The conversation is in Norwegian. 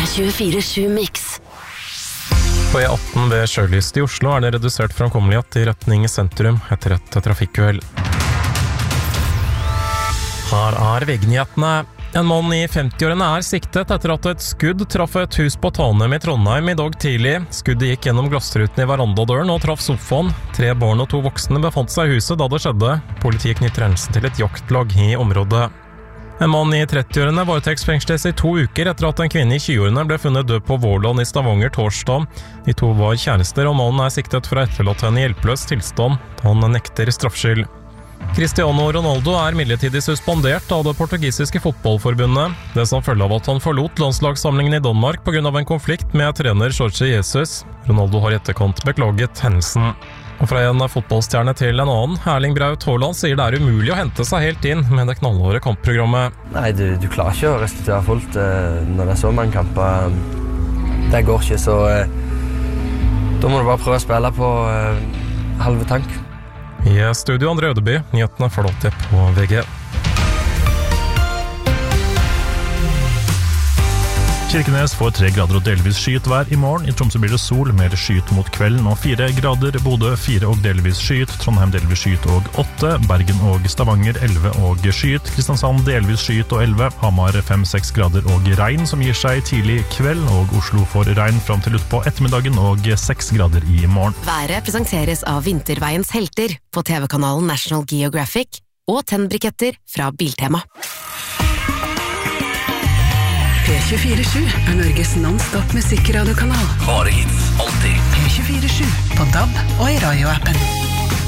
P24 Mix. På E18 ved Sjølyst i Oslo det redusert framkommelighet i retning sentrum etter et trafikkuhell. Her VG-nyhetene. En mann i 50-årene siktet etter at et skudd traff et hus på Tanem i Trondheim i dag tidlig. Skuddet gikk gjennom glassruten i verandadøren og traff sofaen. 3 barn og 2 voksne befant seg i huset da det skjedde. Politiet knytter hendelsen til et jaktlag i området. En mann i 30-årene varetektsfengsles i 2 uker etter at en kvinne i 20-årene ble funnet død på Vårland i Stavanger torsdag. De 2 var kjærester, og mannen siktet for å etterlate henne i hjelpeløs tilstand. Han nekter straffskyld. Cristiano Ronaldo midlertidig suspendert av det portugisiske fotballforbundet. Det som følge av at han forlot landslagssamlingen i Danmark på grunn av en konflikt med trener Jorge Jesus. Ronaldo har i etterkant beklaget hendelsen. Og fra en fotballstjerne til en annen, Erling Braut Haaland sier det umulig å hente seg helt inn med det knallhårde kampprogrammet. Nei, du klarer ikke å restituere fullt når det så mange kamper. Det går ikke, så da må du bare prøve å spille på halve tank. I studio André Ødeby, nyhetene får du på VG. Kirkenes får 3 grader og delvis skyet vær i morgen. I Tromsø blir det sol, mer skyet mot kvelden og 4 grader. Bodø 4 og delvis skyet. Trondheim delvis skyet og 8. Bergen og Stavanger 11 og skyet. Kristiansand delvis skyet og 11. Hamar 5-6 grader og regn som gir seg tidlig kveld. Og Oslo får regn fram til ut på ettermiddagen og 6 grader i morgen. Været presenteres av Vinterveiens helter på TV-kanalen National Geographic og tennbriketter fra Biltema. P24 Norges non-stop musikradiokanal. Bare hits, alltid. P24 på DAB og i radioappen.